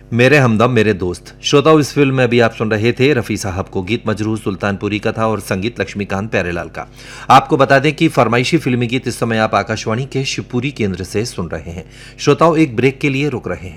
मेरे हमदम मेरे दोस्त। श्रोताओं, इस फिल्म में अभी आप सुन रहे थे रफी साहब को। गीत मजरूह सुल्तानपुरी का था और संगीत लक्ष्मीकांत प्यारेलाल का। आपको बता दें कि फरमाइशी फिल्मी गीत इस समय आप आकाशवाणी के शिवपुरी केंद्र से सुन रहे हैं। श्रोताओं, एक ब्रेक के लिए रुक रहे हैं।